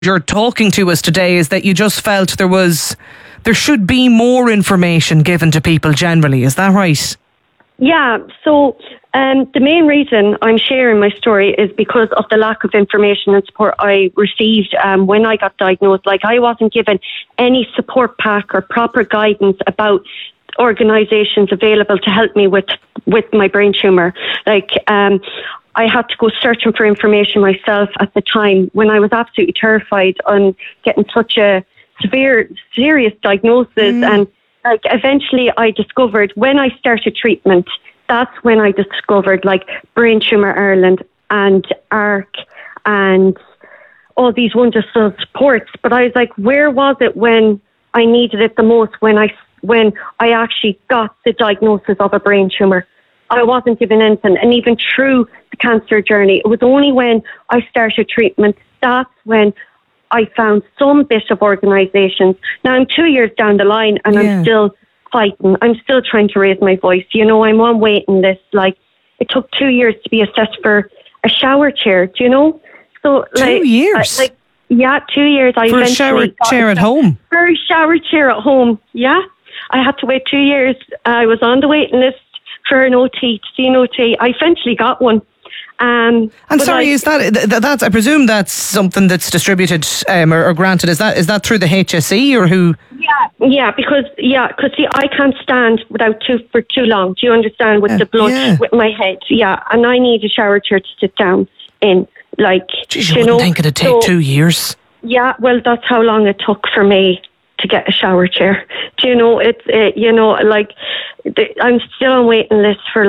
you're talking to us today is that you just felt there should be more information given to people generally. Is that right? Yeah, so the main reason I'm sharing my story is because of the lack of information and support I received when I got diagnosed. Like, I wasn't given any support pack or proper guidance about organisations available to help me with my brain tumour. Like, I had to go searching for information myself at the time when I was absolutely terrified on getting such a serious diagnosis. And like, eventually I discovered, when I started treatment, that's when I discovered like Brain Tumour Ireland and ARC and all these wonderful supports. But I was like, where was it when I needed it the most, when I actually got the diagnosis of a brain tumour? I wasn't given anything. And even through the cancer journey, it was only when I started treatment, that's when I found some bit of organisations. Now, I'm 2 years down the line and I'm still fighting. I'm still trying to raise my voice. You know, I'm on waiting list. Like, it took 2 years to be assessed for a shower chair, do you know? So, 2 years? 2 years. For a shower chair at home? For a shower chair at home, yeah. I had to wait 2 years. I was on the waiting list for an OT, to see an OT. I eventually got one. And sorry, is that's? I presume that's something that's distributed or granted. Is that through the HSE or who? Yeah, because see, I can't stand without for too long. Do you understand? With the blood, with my head, and I need a shower chair to sit down in. Like, geez, you wouldn't think it'd take 2 years. Yeah, well, that's how long it took for me to get a shower chair. Do you know? I'm still on waiting list for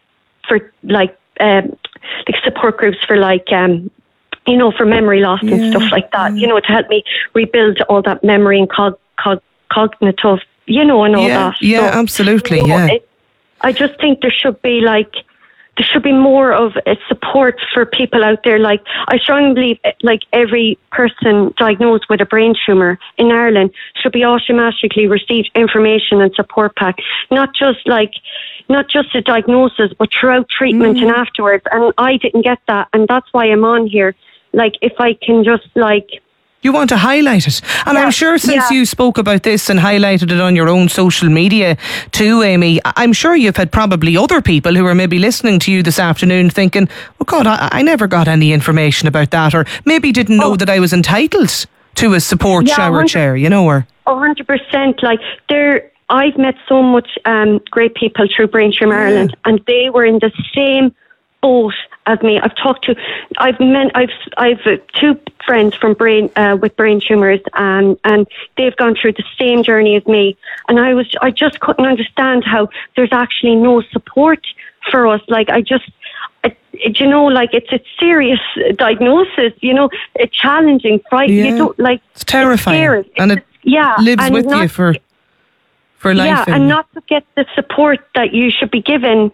support groups for for memory loss and stuff like that, to help me rebuild all that memory and cognitive, and all that. Yeah, so, absolutely, I just think there should be more of a support for people out there. Like, I strongly believe every person diagnosed with a brain tumour in Ireland should be automatically received information and support pack, not just a diagnosis, but throughout treatment and afterwards. And I didn't get that, and that's why I'm on here. Like, if I can just you want to highlight it. And I'm sure since you spoke about this and highlighted it on your own social media too, Amy, I'm sure you've had probably other people who are maybe listening to you this afternoon thinking, oh God, I never got any information about that, or maybe didn't know that I was entitled to a support shower chair, or... 100%. I've met so much great people through Brain Tumour Ireland, and they were in the same boat as me. I've two friends from with brain tumours, and they've gone through the same journey as me. And I just couldn't understand how there's actually no support for us. It's a serious diagnosis. It's challenging, right? Yeah. You don't it's terrifying, and it lives with you for life. Yeah, and not to get the support that you should be given.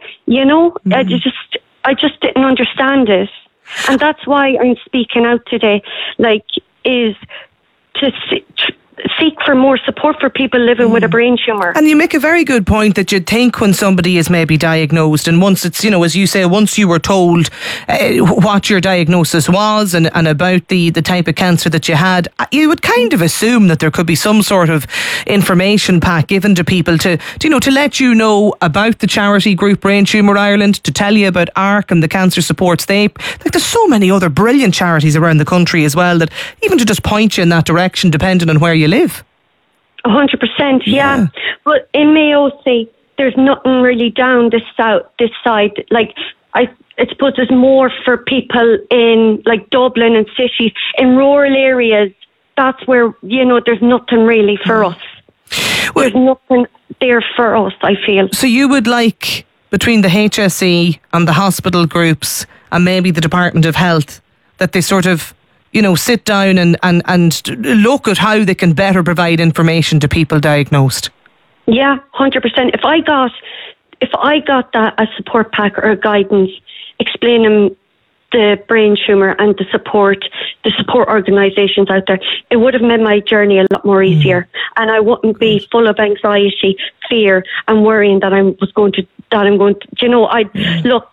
I just didn't understand it. And that's why I'm speaking out today, is to seek for more support for people living with a brain tumour. And you make a very good point that you'd think when somebody is maybe diagnosed, and once it's, as you say, once you were told what your diagnosis was and about the type of cancer that you had, you would kind of assume that there could be some sort of information pack given to people to let you know about the charity group Brain Tumour Ireland, to tell you about ARC and the cancer supports there's so many other brilliant charities around the country as well, that even to just point you in that direction depending on where you live. 100%, yeah. But in Mayo, there's nothing really down this side. I suppose there's more for people in Dublin and cities. In rural areas, that's where, there's nothing really for us. There's nothing there for us, I feel. So you would like, between the HSE and the hospital groups and maybe the Department of Health, that they sort of sit down and look at how they can better provide information to people diagnosed. Yeah, 100%. If I got that a support pack or guidance explaining the brain tumour and the support organisations out there, it would have made my journey a lot more easier, and I wouldn't be full of anxiety, fear, and worrying that I'm going to. Look,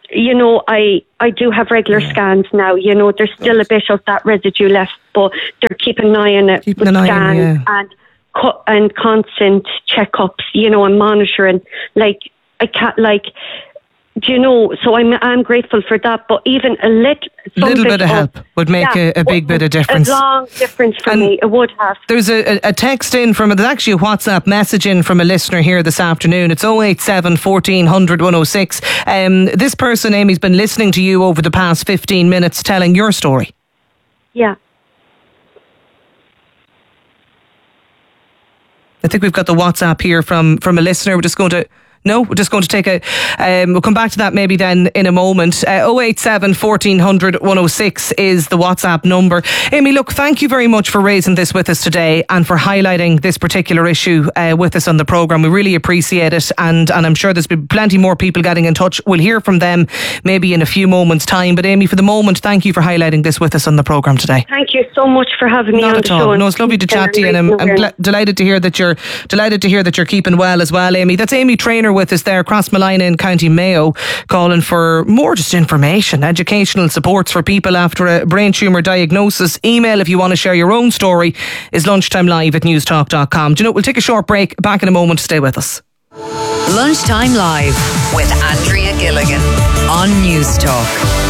you know, I do have regular scans now. You know, there's still a bit of that residue left, but they're keeping an eye on it with scans and constant checkups, you know, and monitoring. Like, I can't, like, do you know, so I'm grateful for that, but even a little bit of help would make a big bit of difference. A long difference for me, it would have. There's a text in there's actually a WhatsApp message in from a listener here this afternoon. It's 087 1400 106. This person, Amy's been listening to you over the past 15 minutes telling your story. Yeah. I think we've got the WhatsApp here from a listener. We're just going to take we'll come back to that maybe then in a moment. 087 1400 106 is the WhatsApp number. Amy, look, thank you very much for raising this with us today and for highlighting this particular issue with us on the programme. We really appreciate it, and I'm sure there's been plenty more people getting in touch. We'll hear from them maybe in a few moments' time. But Amy, for the moment, thank you for highlighting this with us on the programme today. Thank you so much for having me on the show. No, it's lovely to chat to you, and I'm delighted to hear that you're keeping well as well, Amy. That's Amy Traynor with us there, Crossmolina in County Mayo, calling for more just information, educational supports for people after a brain tumour diagnosis. Email if you want to share your own story is lunchtimelive@newstalk.com. Do you know, we'll take a short break, back in a moment. Stay with us. Lunchtime Live with Andrea Gilligan on Newstalk.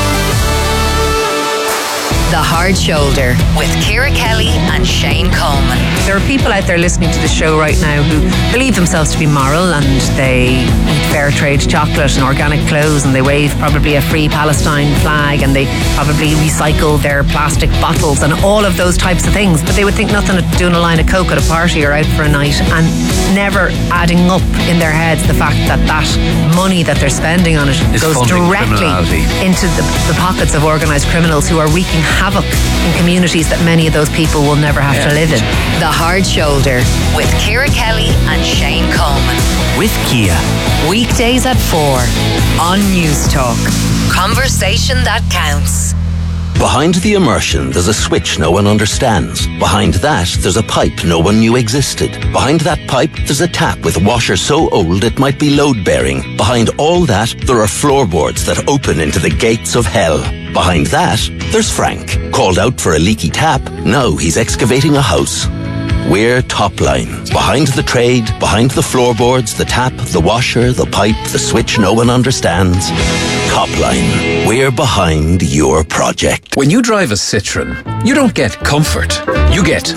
The Hard Shoulder with Ciara Kelly and Shane Coleman. There are people out there listening to the show right now who believe themselves to be moral, and they eat fair trade chocolate and organic clothes, and they wave probably a free Palestine flag, and they probably recycle their plastic bottles and all of those types of things. But they would think nothing of doing a line of coke at a party or out for a night, and never adding up in their heads the fact that that money that they're spending on it goes directly into the pockets of organised criminals who are wreaking havoc in communities that many of those people will never have to live in. The Hard Shoulder with Ciara Kelly and Shane Coleman. With Kia. Weekdays at 4 on Newstalk. Conversation that counts. Behind the immersion, there's a switch no one understands. Behind that, there's a pipe no one knew existed. Behind that pipe, there's a tap with a washer so old it might be load-bearing. Behind all that, there are floorboards that open into the gates of hell. Behind that, there's Frank. Called out for a leaky tap, now he's excavating a house. We're Topline. Behind the trade, behind the floorboards, the tap, the washer, the pipe, the switch no one understands. Topline. We're behind your project. When you drive a Citroen, you don't get comfort. You get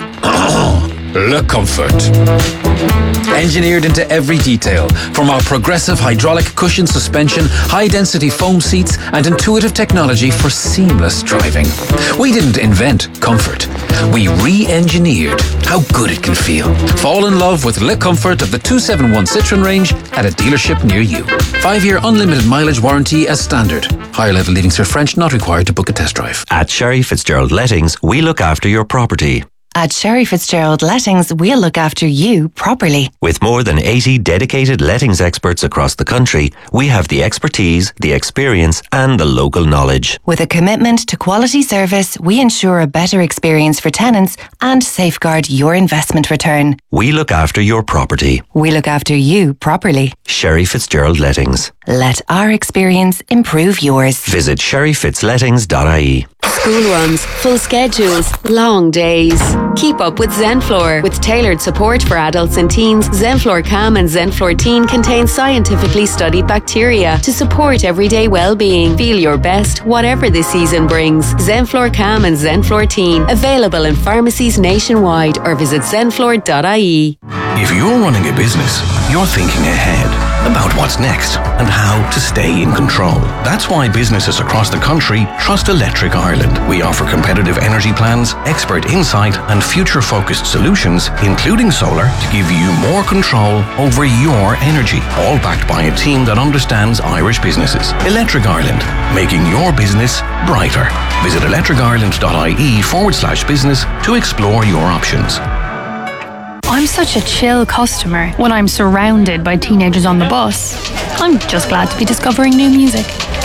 Le Comfort. Engineered into every detail, from our progressive hydraulic cushion suspension, high-density foam seats, and intuitive technology for seamless driving. We didn't invent comfort. We re-engineered how good it can feel. Fall in love with Le Comfort of the 271 Citroen range at a dealership near you. 5-year unlimited mileage warranty as standard. Higher level leading cert French not required to book a test drive. At Sherry Fitzgerald Lettings, we look after your property. At Sherry Fitzgerald Lettings, we'll look after you properly. With more than 80 dedicated lettings experts across the country, we have the expertise, the experience and the local knowledge. With a commitment to quality service, we ensure a better experience for tenants and safeguard your investment return. We look after your property. We look after you properly. Sherry Fitzgerald Lettings. Let our experience improve yours. Visit sherryfitzlettings.ie. School runs, full schedules, long days. Keep up with Zenflor. With tailored support for adults and teens, Zenflor Calm and Zenflor Teen contain scientifically studied bacteria to support everyday well-being. Feel your best, whatever the season brings. Zenflor Calm and Zenflor Teen. Available in pharmacies nationwide or visit zenflor.ie. If you're running a business, you're thinking ahead about what's next and how to stay in control. That's why businesses across the country trust Electric Ireland. We offer competitive energy plans, expert insight and future-focused solutions, including solar, to give you more control over your energy, all backed by a team that understands Irish businesses. Electric Ireland, making your business brighter. Visit electricireland.ie/business to explore your options. I'm such a chill customer when I'm surrounded by teenagers on the bus. I'm just glad to be discovering new music.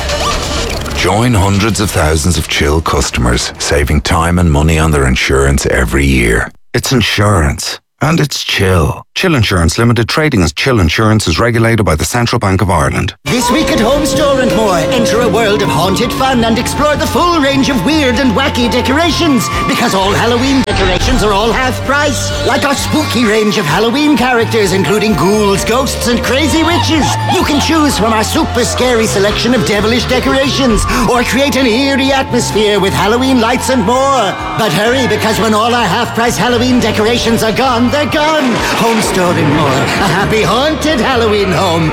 Join hundreds of thousands of chill customers saving time and money on their insurance every year. It's insurance, And it's Chill. Chill Insurance Limited, trading as Chill Insurance, is regulated by the Central Bank of Ireland. This week at Home Store and More, enter a world of haunted fun and explore the full range of weird and wacky decorations. Because all Halloween decorations are all half price. Like our spooky range of Halloween characters, including ghouls, ghosts and crazy witches. You can choose from our super scary selection of devilish decorations, or create an eerie atmosphere with Halloween lights and more. But hurry, because when all our half-price Halloween decorations are gone, they're gone. Home Store and More. A happy haunted Halloween home.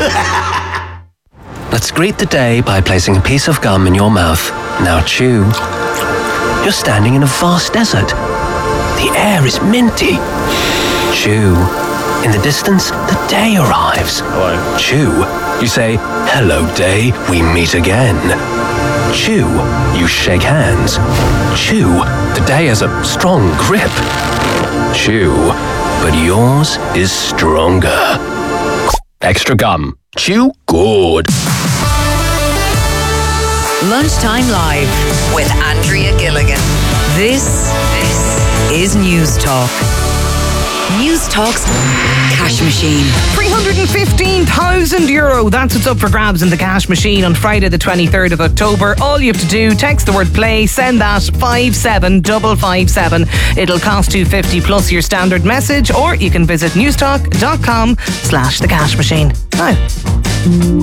Let's greet the day by placing a piece of gum in your mouth. Now chew. You're standing in a vast desert. The air is minty. Chew. In the distance, the day arrives. Hello. Chew. You say, hello day, we meet again. Chew. You shake hands. Chew. The day has a strong grip. Chew. But yours is stronger. Extra gum. Chew good. Lunchtime Live with Andrea Gilligan. This is News Talk. News Talk's cash machine. €315,000. That's what's up for grabs in the cash machine on Friday the 23rd of October. All you have to do, text the word play, send that 57557. It'll cost $2.50 plus your standard message, or you can visit newstalk.com/the cash machine. Now.